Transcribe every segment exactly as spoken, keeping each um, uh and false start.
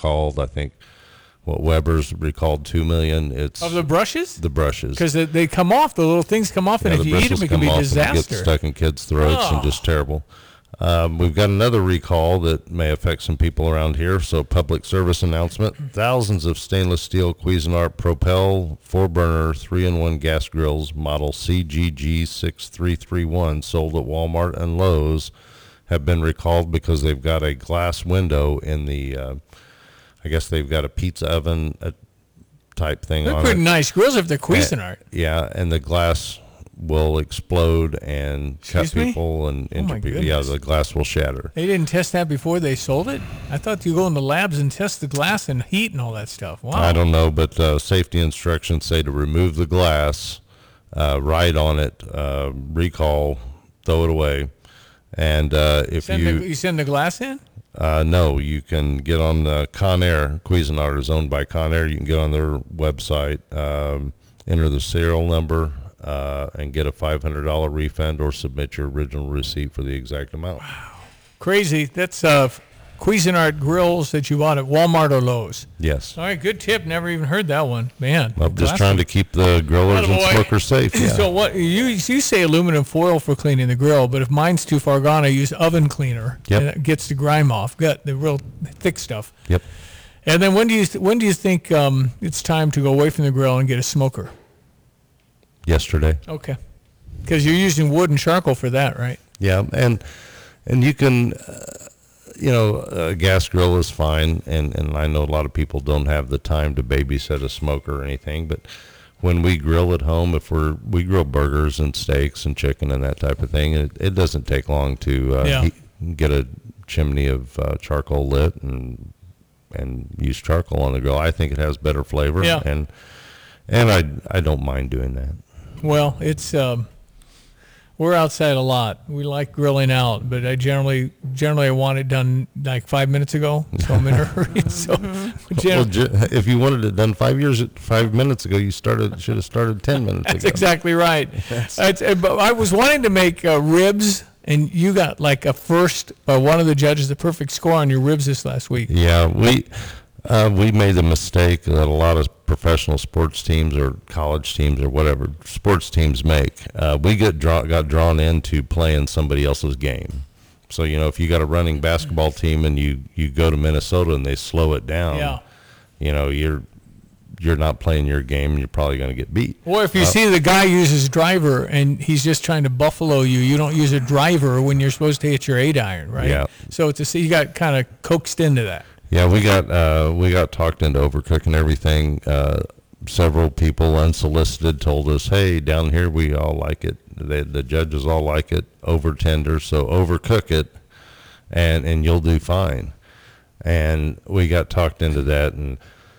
recalled. I think what Weber's recalled two million. It's of the brushes. The brushes because they, they come off. The little things come off, yeah, and if the you eat them, it can be disaster. Get stuck in kids' throats oh. and just terrible. Um, we've got another recall that may affect some people around here. So, public service announcement: thousands of stainless steel Cuisinart Propel four burner three in one gas grills, model C G G six three three one, sold at Walmart and Lowe's, have been recalled because they've got a glass window in the. Uh, I guess they've got a pizza oven uh, type thing they're on it. They're pretty nice grills if they're Cuisinart. And, yeah, and the glass will explode and Excuse cut me? people and Oh injure my people. goodness. Yeah, the glass will shatter. They didn't test that before they sold it? I thought you go in the labs and test the glass and heat and all that stuff. Wow. I don't know, but uh, safety instructions say to remove the glass, uh, write on it, uh, recall, throw it away. And uh, if send you... The, you send the glass in? Uh, no, you can get on uh, Conair. Cuisinart is owned by Conair. You can get on their website, um, enter the serial number, uh, and get a five hundred dollars refund or submit your original receipt for the exact amount. Wow. Crazy. That's uh, Cuisinart grills that you bought at Walmart or Lowe's. Yes. All right, good tip. Never even heard that one. Man. I'm just trying to keep the grillers and smokers safe. Yeah. So what you you say aluminum foil for cleaning the grill, but if mine's too far gone, I use oven cleaner. Yep. And it gets the grime off, got the real thick stuff. Yep. And then when do you th- when do you think um, it's time to go away from the grill and get a smoker? Yesterday. Okay. Because you're using wood and charcoal for that, right? Yeah, and and you can. Uh, You know, a gas grill is fine, and, and I know a lot of people don't have the time to babysit a smoker or anything, but when we grill at home, if we're, we grill burgers and steaks and chicken and that type of thing, it, it doesn't take long to uh, yeah. heat, get a chimney of uh, charcoal lit and and use charcoal on the grill. I think it has better flavor, yeah. and and I, I don't mind doing that. Well, it's... Um, We're outside a lot. We like grilling out, but I generally generally I want it done like five minutes ago, so I'm in a hurry. So, well, if you wanted it done five years, five minutes ago, you started should have started ten minutes that's ago. That's exactly right. That's, but I was wanting to make uh, ribs, and you got like a first by one of the judges, the perfect score on your ribs this last week. Yeah, we uh, we made the mistake that a lot of professional sports teams or college teams or whatever sports teams make. Uh, we get draw, got drawn into playing somebody else's game. So, you know, if you got a running basketball team and you, you go to Minnesota and they slow it down, yeah. you know, you're you're not playing your game and you're probably going to get beat. Or if you uh, see the guy uses driver and he's just trying to buffalo you, you don't use a driver when you're supposed to hit your eight iron, right? Yeah. So it's a, you got kind of coaxed into that. Yeah, we got uh, we got talked into overcooking everything. Uh, several people unsolicited told us, "Hey, down here we all like it. They, the judges all like it over tender, so overcook it, and and you'll do fine." And we got talked into that, and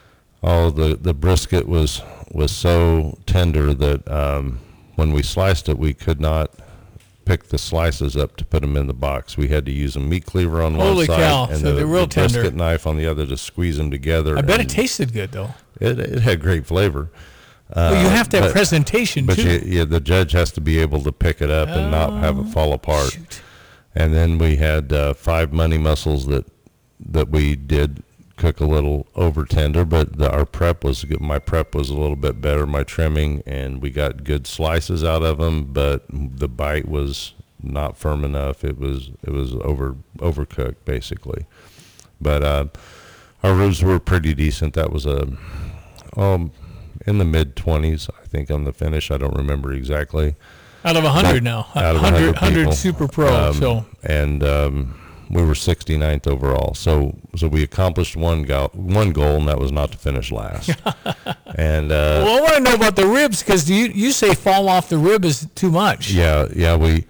oh, the the brisket was was so tender that um, when we sliced it, we could not pick the slices up to put them in the box. We had to use a meat cleaver on Holy one side cow. and So the, they're real the brisket tender. knife on the other to squeeze them together. I bet and it tasted good, though. It, it had great flavor. Uh, well, you have to have but, presentation, but too. you, yeah, the judge has to be able to pick it up and not have it fall apart. Shoot. And then we had uh, five money mussels that that we did cook a little over tender, but the, our prep was good. My prep was a little bit better, my trimming, and we got good slices out of them, but the bite was not firm enough. It was it was over overcooked basically. But uh, our ribs were pretty decent. That was a um in the mid twenties, I think, on the finish. I don't remember exactly. Out of one hundred now. Out of one hundred, one hundred, one hundred Super Pro. Um, so and um, we were sixty-ninth overall. So so we accomplished one goal, one goal, and that was not to finish last. and uh, well, I want to know about the ribs because you you say fall off the rib is too much. Yeah, yeah, we.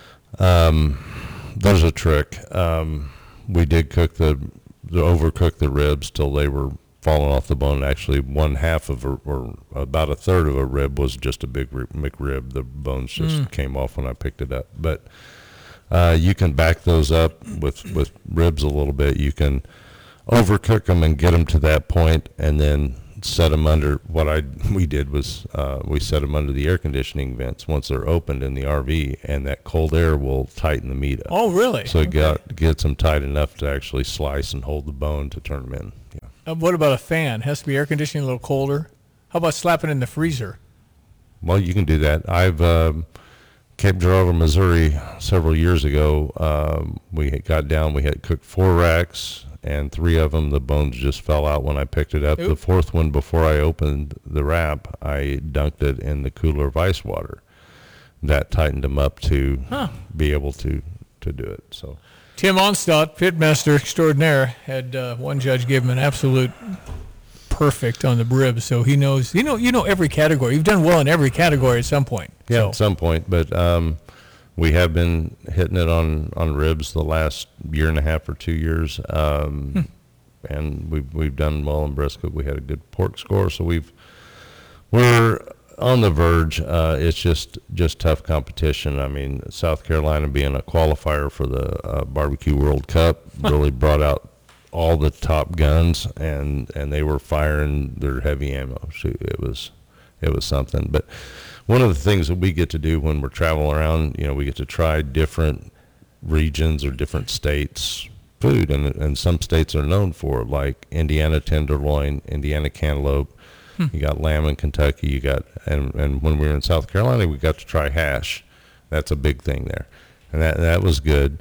Um, there's a trick. Um, we did cook the, the overcook the ribs till they were falling off the bone. Actually, one half of a, or about a third of a rib was just a big McRib. The bones just Mm. came off when I picked it up. But uh, you can back those up with, with ribs a little bit. You can overcook them and get them to that point, and then set them under. What I we did was uh, we set them under the air conditioning vents once they're opened in the R V, and that cold air will tighten the meat up. Oh, really? So it Okay. got, gets them tight enough to actually slice and hold the bone to turn them in. Yeah. Uh, what about a fan? Has to be air conditioning a little colder. How about slapping in the freezer? Well, you can do that. I've um, Cape Girardeau, Missouri, several years ago. Um, we had got down. We had cooked four racks, and three of them, the bones just fell out when I picked it up. Oop. The fourth one, before I opened the wrap, I dunked it in the cooler of ice water. That tightened them up to Huh. be able to to do it. So. Tim Onstadt, pitmaster extraordinaire, had uh, one judge give him an absolute perfect on the ribs, so he knows. You know, you know every category. You've done well in every category at some point. Yeah, So, at some point, but um, we have been hitting it on, on ribs the last year and a half or two years, um, Hmm. and we've we've done well in brisket. We had a good pork score, so we've we're on the verge. Uh, it's just just tough competition. I mean, South Carolina being a qualifier for the uh, Barbecue World Cup really brought out all the top guns, and and they were firing their heavy ammo. Shoot, it was it was something. But one of the things that we get to do when we're traveling around, you know, we get to try different regions or different states food, and and some states are known for, like Indiana tenderloin, Indiana cantaloupe. Hmm. You got lamb in Kentucky. You got and and when we were in South Carolina, we got to try hash. That's a big thing there, and that that was good.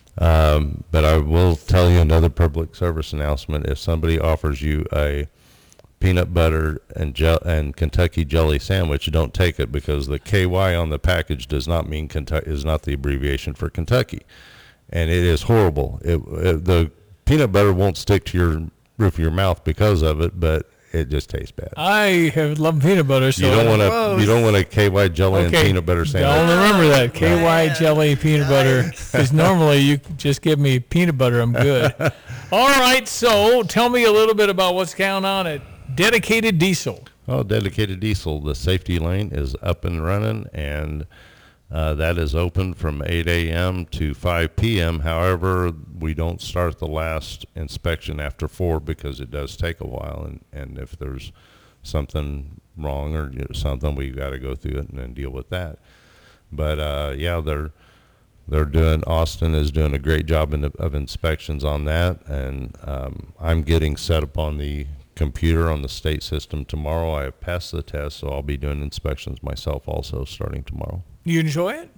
Um, but I will tell you another public service announcement. If somebody offers you a peanut butter and gel and Kentucky jelly sandwich, don't take it, because the K Y on the package does not mean Kentucky, is not the abbreviation for Kentucky, and it is horrible. It, it, the peanut butter won't stick to your roof of your mouth because of it, but it just tastes bad. I have loved peanut butter, so you don't want to. You don't want a K Y jelly okay. and peanut butter sandwich. Don't remember that K Y jelly peanut butter, because normally you just give me peanut butter, I'm good. All right, so tell me a little bit about what's going on at Dedicated Diesel. Oh, Dedicated Diesel, the safety lane is up and running, and uh, that is open from eight a.m. to five p.m. However, we don't start the last inspection after four, because it does take a while, and, and if there's something wrong or you know, something, we got to go through it and then deal with that. But uh, yeah, they're they're doing. Austin is doing a great job in, of inspections on that, and um, I'm getting set up on the computer on the state system tomorrow. I have passed the test, so I'll be doing inspections myself also starting tomorrow. You enjoy it?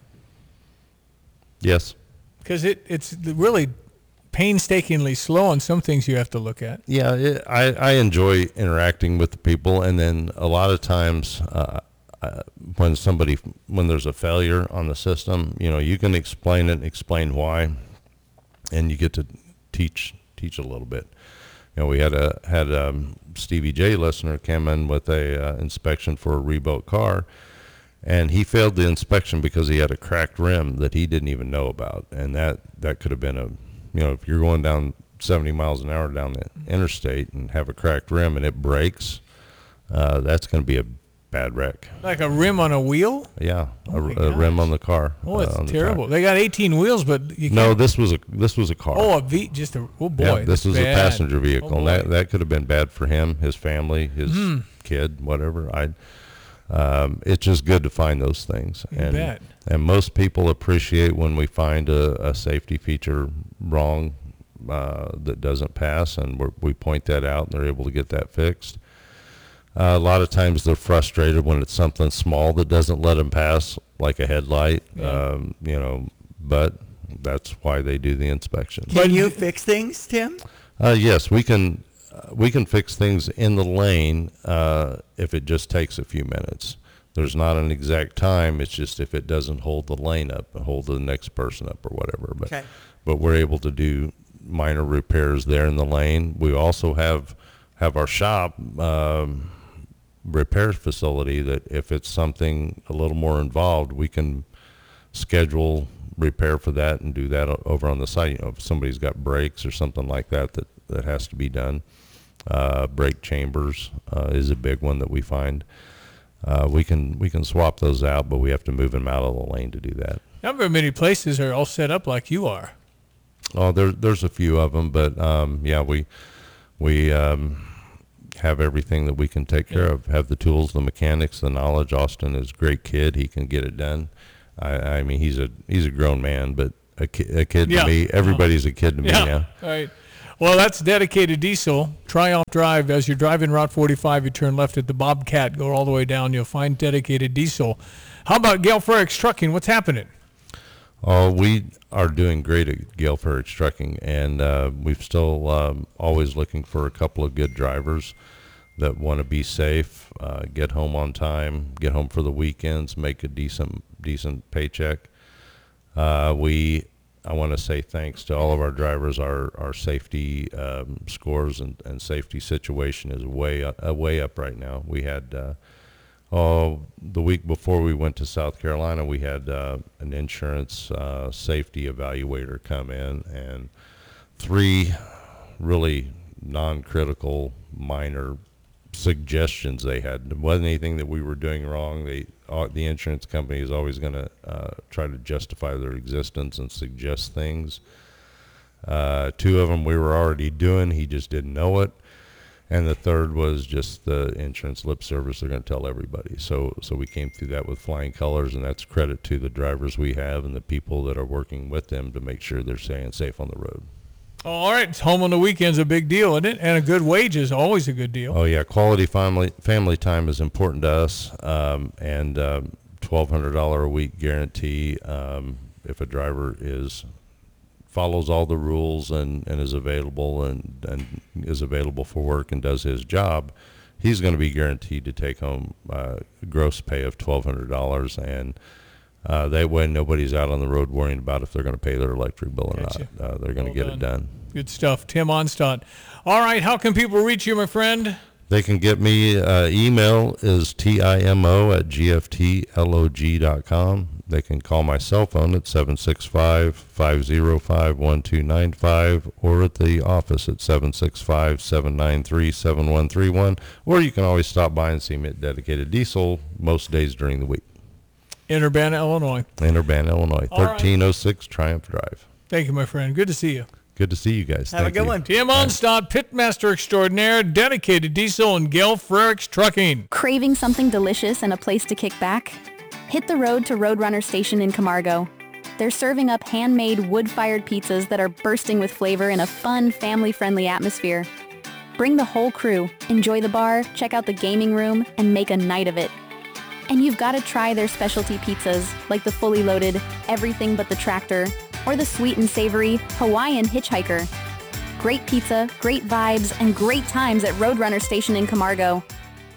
Yes. Because it, it's really painstakingly slow on some things you have to look at. Yeah, it, I, I enjoy interacting with the people, and then a lot of times uh, uh, when somebody, when there's a failure on the system, you know, you can explain it, explain why, and you get to teach teach a little bit. You know, we had a had um, Stevie J listener came in with a uh, inspection for a rebuilt car, and he failed the inspection because he had a cracked rim that he didn't even know about, and that that could have been a, you know, if you're going down seventy miles an hour down the interstate and have a cracked rim and it breaks, uh, that's going to be a bad wreck. Like a rim on a wheel? Yeah, Oh my a, a rim gosh. on the car. Oh, uh, it's on the terrible. track. They got eighteen wheels, but you can't. No, this was a this was a car. Oh, a V, just a, oh boy. yeah, this that's was bad. a passenger vehicle, Oh, and that boy. that could have been bad for him, his family, his Mhm. kid, whatever. I, um, it's just good to find those things, You and bet. and most people appreciate when we find a, a safety feature wrong uh, that doesn't pass, and we're, we point that out, and they're able to get that fixed. Uh, a lot of times they're frustrated when it's something small that doesn't let them pass, like a headlight, Yeah. um, you know, but that's why they do the inspection. Can you fix things, Tim? Uh, yes, we can. Uh, we can fix things in the lane uh, if it just takes a few minutes. There's not an exact time. It's just if it doesn't hold the lane up, hold the next person up or whatever. But Okay. but we're able to do minor repairs there in the lane. We also have have our shop um, repair facility that if it's something a little more involved, we can schedule repair for that and do that o- over on the site. You know, if somebody's got brakes or something like that that, that has to be done. Uh, brake chambers uh, is a big one that we find. Uh, we can we can swap those out, but we have to move them out of the lane to do that. Not very many places are all set up like you are. Oh, there, there's a few of them, but um, yeah, we we um, have everything that we can take care of. Have the tools, the mechanics, the knowledge. Austin is a great kid; he can get it done. I, I mean, he's a he's a grown man, but a, ki- a kid Yeah. to me. Everybody's a kid to me Yeah. now. All right. Well, that's Dedicated Diesel, Triumph Drive. As you're driving Route forty-five, you turn left at the Bobcat, go all the way down, you'll find Dedicated Diesel. How about Gale Frericks Trucking? What's happening? Oh, we are doing great at Gale Frericks Trucking, and uh, we're still um, always looking for a couple of good drivers that want to be safe, uh, get home on time, get home for the weekends, make a decent decent paycheck. Uh, we, I want to say thanks to all of our drivers. Our our safety um, scores and, and safety situation is way up, uh, way up right now. We had. Uh, Oh, the week before we went to South Carolina, we had uh, an insurance uh, safety evaluator come in, and three really non-critical minor suggestions they had. It wasn't anything that we were doing wrong. They, uh, the insurance company is always going to uh, try to justify their existence and suggest things. Uh, two of them we were already doing. He just didn't know it. And the third was just the insurance lip service they're going to tell everybody. So so we came through that with flying colors, and that's credit to the drivers we have and the people that are working with them to make sure they're staying safe on the road. All right, it's home on the weekend's a big deal, isn't it? And a good wage is always a good deal. Oh, yeah, quality family family time is important to us, um, and um, twelve hundred dollars a week guarantee um, if a driver is follows all the rules and, and is available and, and is available for work and does his job, he's going to be guaranteed to take home uh, gross pay of twelve hundred dollars, and uh, that way nobody's out on the road worrying about if they're going to pay their electric bill or Gotcha. not. Uh, they're going to Well get done. it done. Good stuff. Tim Onstadt. All right, how can people reach you, my friend? They can get me, uh, email is timo at gftlog dot com. They can call my cell phone at seven six five, five oh five, one two nine five or at the office at seven six five, seven nine three, seven one three one. Or you can always stop by and see me at Dedicated Diesel most days during the week. In Urbana, Illinois. In Urbana, Illinois, All right. thirteen oh six Triumph Drive. Thank you, my friend. Good to see you. Good to see you guys. Have Thank a good you. one. Tim Onstadt, Pitmaster Extraordinaire, Dedicated Diesel, and Gale Frericks Trucking. Craving something delicious and a place to kick back? Hit the road to Roadrunner Station in Camargo. They're serving up handmade wood-fired pizzas that are bursting with flavor in a fun, family-friendly atmosphere. Bring the whole crew, enjoy the bar, check out the gaming room, and make a night of it. And you've got to try their specialty pizzas, like the fully loaded Everything But the Tractor, or the sweet and savory Hawaiian Hitchhiker. Great pizza, great vibes, and great times at Roadrunner Station in Camargo.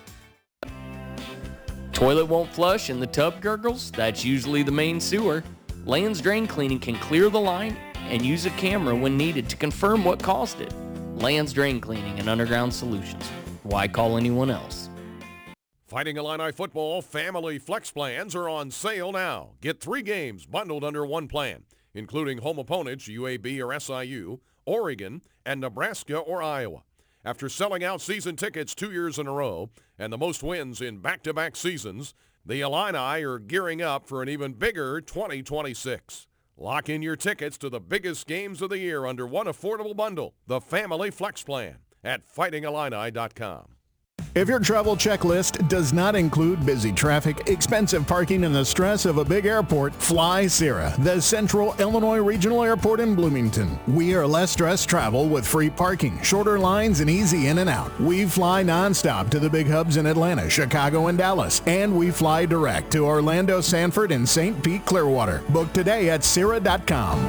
Toilet won't flush and the tub gurgles? That's usually the main sewer. Land's Drain Cleaning can clear the line and use a camera when needed to confirm what caused it. Land's Drain Cleaning and Underground Solutions. Why call anyone else? Fighting Illini football family flex plans are on sale now. Get three games bundled under one plan, including home opponents U A B or S I U, Oregon, and Nebraska or Iowa. After selling out season tickets two years in a row and the most wins in back-to-back seasons, the Illini are gearing up for an even bigger twenty twenty-six. Lock in your tickets to the biggest games of the year under one affordable bundle, the Family Flex Plan, at fighting illini dot com. If your travel checklist does not include busy traffic, expensive parking, and the stress of a big airport, fly Sierra, the Central Illinois Regional Airport in Bloomington. We are less stress travel with free parking, shorter lines, and easy in and out. We fly nonstop to the big hubs in Atlanta, Chicago, and Dallas, and we fly direct to Orlando, Sanford, and Saint Pete, Clearwater. Book today at Sierra dot com.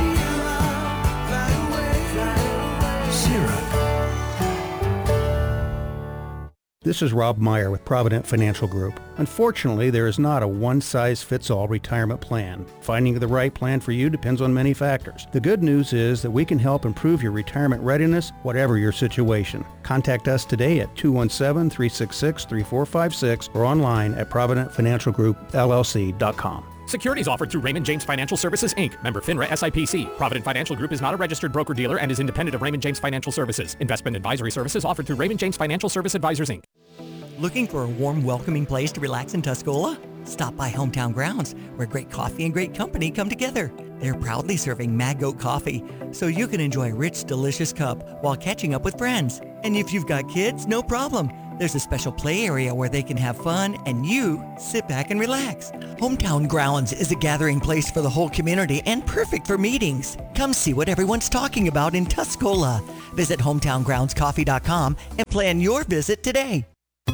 This is Rob Meyer with Provident Financial Group. Unfortunately, there is not a one-size-fits-all retirement plan. Finding the right plan for you depends on many factors. The good news is that we can help improve your retirement readiness, whatever your situation. Contact us today at two one seven, three six six, three four five six or online at provident financial group L L C dot com. Securities offered through Raymond James Financial Services, Incorporated. Member FINRA S I P C. Provident Financial Group is not a registered broker-dealer and is independent of Raymond James Financial Services. Investment advisory services offered through Raymond James Financial Service Advisors, Incorporated. Looking for a warm, welcoming place to relax in Tuscola? Stop by Hometown Grounds, where great coffee and great company come together. They're proudly serving Mad Goat coffee, so you can enjoy a rich, delicious cup while catching up with friends. And if you've got kids, no problem. There's a special play area where they can have fun and you sit back and relax. Hometown Grounds is a gathering place for the whole community and perfect for meetings. Come see what everyone's talking about in Tuscola. Visit hometown grounds coffee dot com and plan your visit today.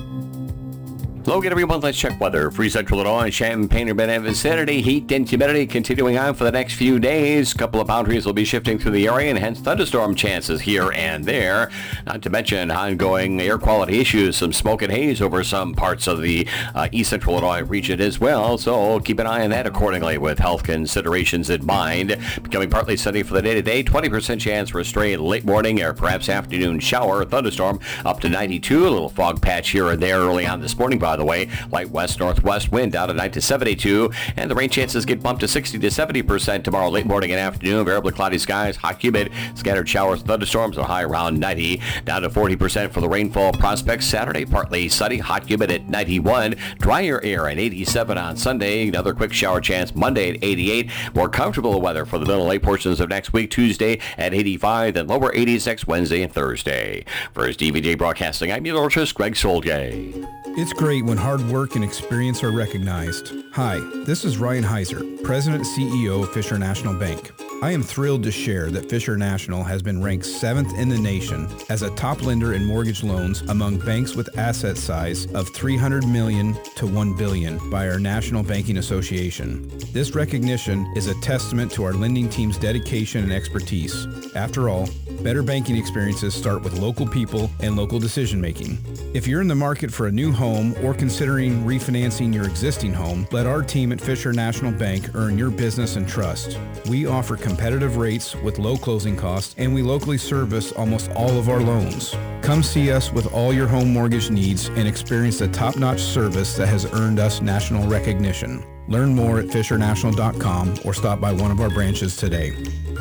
Logan, everyone, let's check weather. Free Central Illinois, Champaign-Urbana vicinity, heat and humidity continuing on for the next few days. A couple of boundaries will be shifting through the area and hence thunderstorm chances here and there. Not to mention ongoing air quality issues, some smoke and haze over some parts of the uh, East Central Illinois region as well. So keep an eye on that accordingly with health considerations in mind. Becoming partly sunny for the day today, twenty percent chance for a stray late morning or perhaps afternoon shower, thunderstorm up to ninety-two. A little fog patch here and there early on this morning, by the way. Light west-northwest wind out at night to seventy-two, and the rain chances get bumped to sixty to seventy percent tomorrow late morning and afternoon. Variably cloudy skies, hot humid, scattered showers, thunderstorms, a high around ninety, down to forty percent for the rainfall prospects. Saturday, partly sunny, hot humid at ninety-one, drier air at eighty-seven on Sunday. Another quick shower chance Monday at eighty-eight. More comfortable weather for the middle and late portions of next week. Tuesday at eighty-five, then lower eighties next Wednesday and Thursday. For D V J Broadcasting, I'm meteorologist Greg Solgay. It's great when hard work and experience are recognized. Hi, this is Ryan Heiser, President and C E O of Fisher National Bank. I am thrilled to share that Fisher National has been ranked seventh in the nation as a top lender in mortgage loans among banks with asset size of three hundred million dollars to one billion dollars by our National Banking Association. This recognition is a testament to our lending team's dedication and expertise. After all, better banking experiences start with local people and local decision making. If you're in the market for a new home or considering refinancing your existing home, let our team at Fisher National Bank earn your business and trust. We offer competitive rates with low closing costs, and we locally service almost all of our loans. Come see us with all your home mortgage needs and experience the top-notch service that has earned us national recognition. Learn more at fisher national dot com or stop by one of our branches today.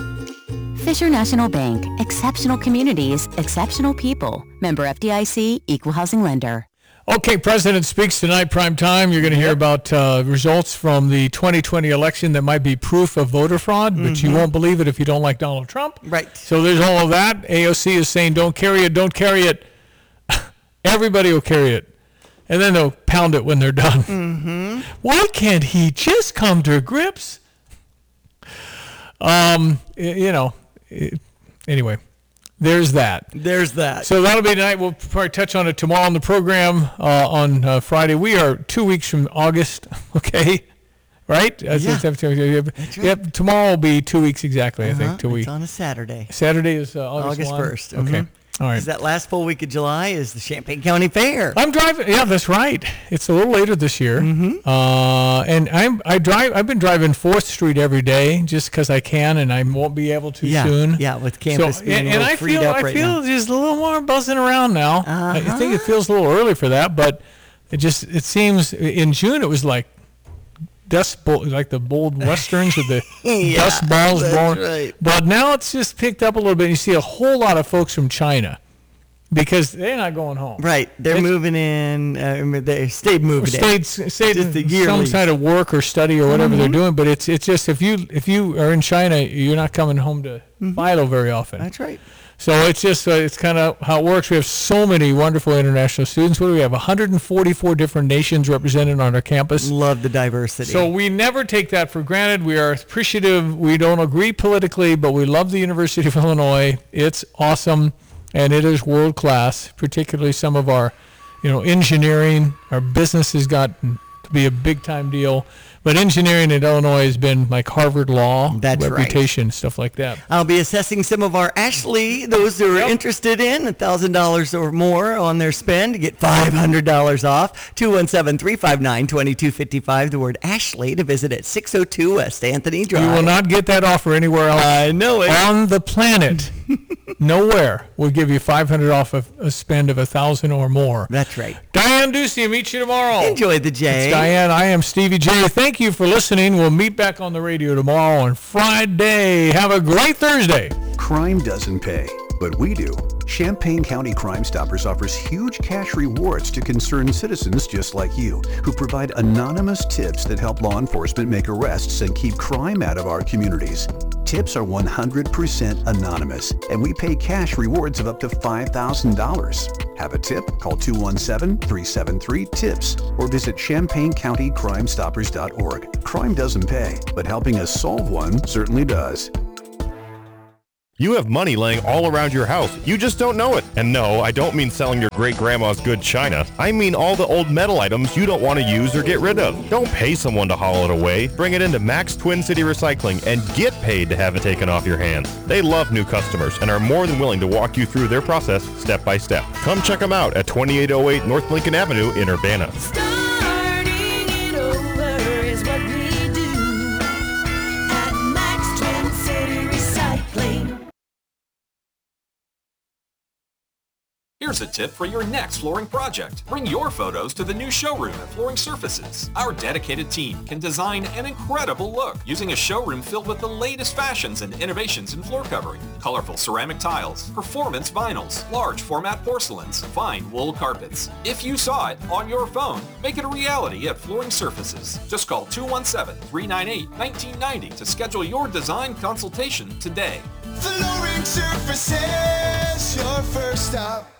Fisher National Bank, exceptional communities, exceptional people. Member F D I C, Equal Housing Lender. Okay, President Speaks tonight, prime time. You're going to hear about uh, results from the twenty twenty election that might be proof of voter fraud, but mm-hmm. you won't believe it if you don't like Donald Trump. Right. So there's all of that. A O C is saying don't carry it, don't carry it. Everybody will carry it. And then they'll pound it when they're done. Mm-hmm. Why can't he just come to grips? Um, you know, anyway. There's that. There's that. So that'll be tonight. We'll probably touch on it tomorrow on the program uh, on uh, Friday. We are two weeks from August, okay? Right? Yeah. That's That's right. Yep. Tomorrow will be two weeks exactly, uh-huh. I think. Till we, it's on a Saturday. Saturday is uh, August, August first. Okay. Mm-hmm. All right. Because that last full week of July is the Champaign County Fair. I'm driving. Yeah, that's right. It's a little later this year. Mm-hmm. Uh, and I'm I drive. I've been driving fourth Street every day just because I can, and I won't be able to yeah. soon. Yeah, with campus so, being and, a and little I freed feel up I right feel now. just a little more buzzing around now. Uh-huh. I think it feels a little early for that, but it just it seems in June it was like dust bowl, like the bold westerns with the yeah, dust balls that's blowing. Right. But now it's just picked up a little bit. You see a whole lot of folks from China. Because they're not going home. Right. They're it's, moving in. Uh, they stayed moving stayed, in. Stayed just in some kind of work or study or whatever mm-hmm. they're doing. But it's it's just if you if you are in China, you're not coming home to mm-hmm. Philo very often. That's right. So it's just uh, it's kind of how it works. We have so many wonderful international students. What do we have? one hundred forty-four different nations represented on our campus. Love the diversity. So we never take that for granted. We are appreciative. We don't agree politically, but we love the University of Illinois. It's awesome. And it is world class, particularly some of our, you know, engineering. Our business has gotten to be a big time deal. But engineering at Illinois has been like Harvard Law, That's reputation, right. stuff like that. I'll be assessing some of our Ashley, those who are yep. interested in one thousand dollars or more on their spend to get five hundred dollars off. two one seven, three five nine, two two five five, the word Ashley, to visit at six oh two West Anthony Drive. You will not get that offer anywhere else. I know it. On the planet. Nowhere will give you five hundred dollars off of a spend of one thousand dollars or more. That's right. Diane Ducey, meet you tomorrow. Enjoy the J. It's Diane. I am Stevie J. Thank you for listening. We'll meet back on the radio tomorrow on Friday. Have a great Thursday. Crime doesn't pay, but we do. Champaign County Crime Stoppers offers huge cash rewards to concerned citizens just like you, who provide anonymous tips that help law enforcement make arrests and keep crime out of our communities. Tips are one hundred percent anonymous, and we pay cash rewards of up to five thousand dollars. Have a tip? Call two one seven, three seven three, TIPS or visit champaign county crime stoppers dot org. Crime doesn't pay, but helping us solve one certainly does. You have money laying all around your house. You just don't know it. And no, I don't mean selling your great-grandma's good china. I mean all the old metal items you don't want to use or get rid of. Don't pay someone to haul it away. Bring it into Max Twin City Recycling and get paid to have it taken off your hands. They love new customers and are more than willing to walk you through their process step by step. Come check them out at twenty-eight oh eight North Lincoln Avenue in Urbana. Here's a tip for your next flooring project. Bring your photos to the new showroom at Flooring Surfaces. Our dedicated team can design an incredible look using a showroom filled with the latest fashions and innovations in floor covering, colorful ceramic tiles, performance vinyls, large format porcelains, fine wool carpets. If you saw it on your phone, make it a reality at Flooring Surfaces. Just call two one seven, three nine eight, one nine nine zero to schedule your design consultation today. Flooring Surfaces, your first stop.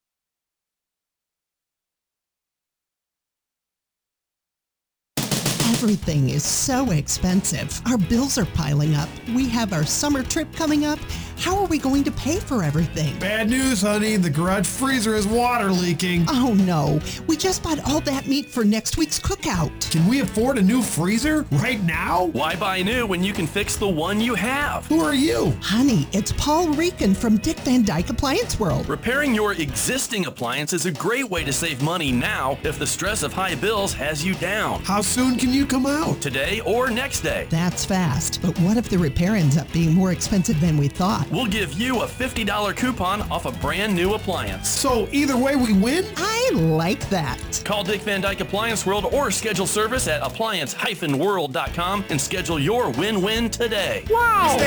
Everything is so expensive. Our bills are piling up. We have our summer trip coming up. How are we going to pay for everything? Bad news, honey. The garage freezer is water leaking. Oh no. We just bought all that meat for next week's cookout. Can we afford a new freezer right now? Why buy new when you can fix the one you have? Who are you? Honey, it's Paul Rican from Dick Van Dyke Appliance World. Repairing your existing appliance is a great way to save money now if the stress of high bills has you down. How soon can you come out? Today or next day. That's fast. But what if the repair ends up being more expensive than we thought? We'll give you a fifty dollars coupon off a brand new appliance. So either way we win? I like that. Call Dick Van Dyke Appliance World or schedule service at appliance dash world dot com and schedule your win-win today. Wow!